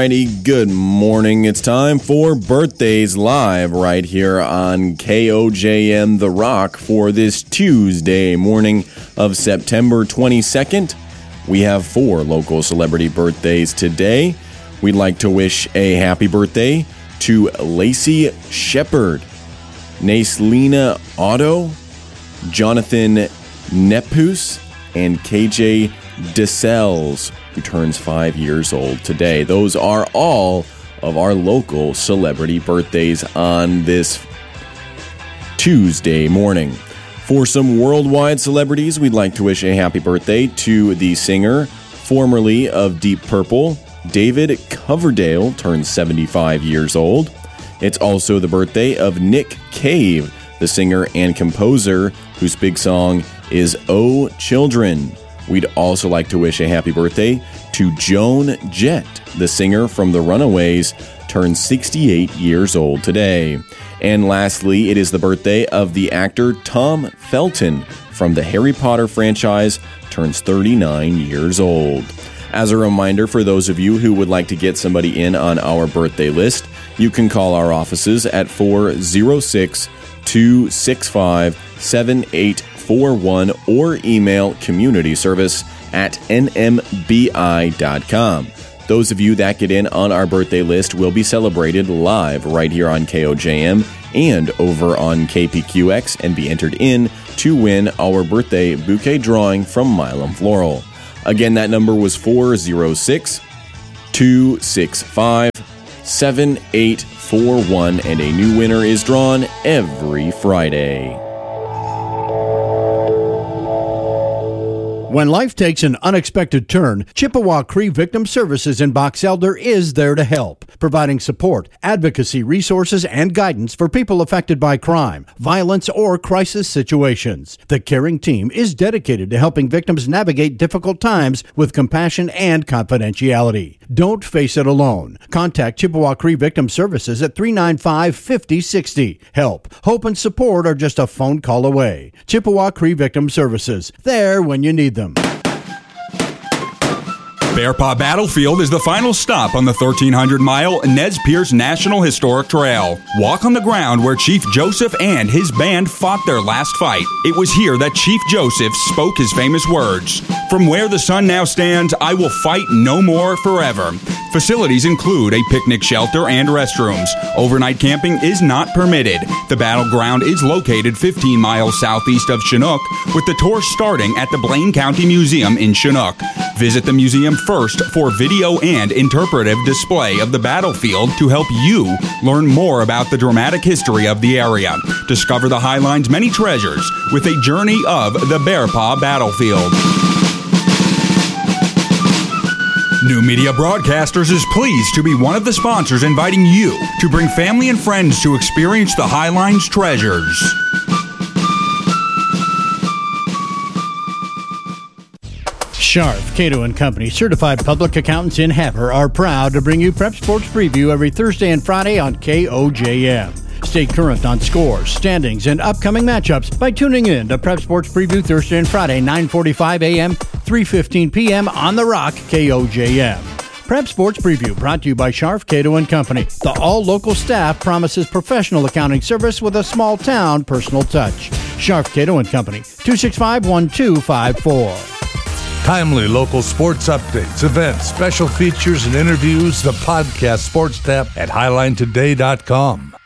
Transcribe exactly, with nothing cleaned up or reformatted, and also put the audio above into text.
Alrighty, good morning. It's time for Birthdays Live right here on K O J M The Rock for this Tuesday morning of September twenty-second. We have four local celebrity birthdays today. We'd like to wish a happy birthday to Lacey Shepard, Nacelina Otto, Jonathan Nepus, and K J DeSelles, who turns five years old today. Those are all of our local celebrity birthdays on this Tuesday morning. For some worldwide celebrities, we'd like to wish a happy birthday to the singer, formerly of Deep Purple, David Coverdale, turns seventy-five years old. It's also the birthday of Nick Cave, the singer and composer, whose big song is Oh Children. We'd also like to wish a happy birthday to Joan Jett, the singer from The Runaways, turns sixty-eight years old today. And lastly, it is the birthday of the actor Tom Felton from the Harry Potter franchise, turns thirty-nine years old. As a reminder, for those of you who would like to get somebody in on our birthday list, you can call our offices at four oh six, two six five, seven eight four one or email community service at n m b i dot com. Those of you that get in on our birthday list will be celebrated live right here on K O J M and over on K P Q X and be entered in to win our birthday bouquet drawing from Milam Floral. Again, that number was four oh six, two six five, seven eight four one, and a new winner is drawn every Friday. When life takes an unexpected turn, Chippewa Cree Victim Services in Box Elder is there to help, providing support, advocacy, resources, and guidance for people affected by crime, violence, or crisis situations. The caring team is dedicated to helping victims navigate difficult times with compassion and confidentiality. Don't face it alone. Contact Chippewa Cree Victim Services at three nine five, five oh six oh. Help, hope, and support are just a phone call away. Chippewa Cree Victim Services, there when you need them. Bear Paw Battlefield is the final stop on the thirteen hundred mile Nez Perce National Historic Trail. Walk on the ground where Chief Joseph and his band fought their last fight. It was here that Chief Joseph spoke his famous words, "From where the sun now stands, I will fight no more forever." Facilities include a picnic shelter and restrooms. Overnight camping is not permitted. The battleground is located fifteen miles southeast of Chinook, with the tour starting at the Blaine County Museum in Chinook. Visit the museum first for video and interpretive display of the battlefield to help you learn more about the dramatic history of the area. Discover the Highline's many treasures with a journey of the Bear Paw Battlefield. New Media Broadcasters is pleased to be one of the sponsors inviting you to bring family and friends to experience the Highline's treasures. Scharf, Cato and Company, certified public accountants in Havre, are proud to bring you Prep Sports Preview every Thursday and Friday on K O J M. Stay current on scores, standings, and upcoming matchups by tuning in to Prep Sports Preview Thursday and Friday, nine forty-five a.m., three fifteen p.m. on The Rock, K O J M. Prep Sports Preview brought to you by Scharf, Cato and Company. The all-local staff promises professional accounting service with a small-town personal touch. Scharf, Cato and Company, two six five, one two five four. Timely local sports updates, events, special features, and interviews. The podcast Sports Tap at highline today dot com.